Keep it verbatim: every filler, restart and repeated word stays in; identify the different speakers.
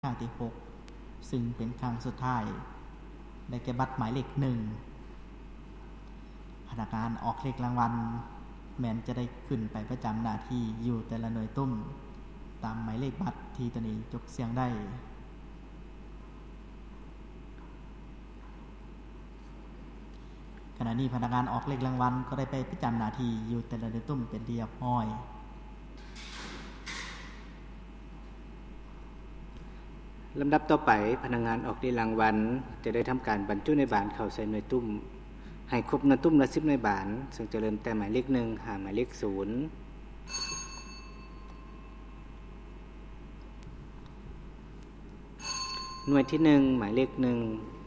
Speaker 1: ครั้งที่หกซึ่งเป็นครั้งสุดท้ายได้แก่บัตรหมายเลขหนึ่งพนักงานออกเลขรางวัลแม้นจะได้ขึ้นไปประจำหน้าที่อยู่แต่ละหน่วยตุ้มตามหมายเลขบัตรที่ตัวนี้จกเสียงได้ขณะนี้พนักงานออกเลขรางวัลก็ได้ไปประจำหน้าที่อยู่แต่ละหน่วยตุ้มเป็นเรียบร้อย
Speaker 2: ลำดับต่อไปพนักงานออกเลขรางวัลจะได้ทำการบรรจุในบานเข้าใส่หน่วยตุ้มให้ครบหน่วยตุ้มละสิบหน่วยบานซึ่งจะเริ่มแต่หมายเลขหนึ่งหาหมายเลขศูนย์หน่วยที่หนึ่งหมายเลขหนึ่ง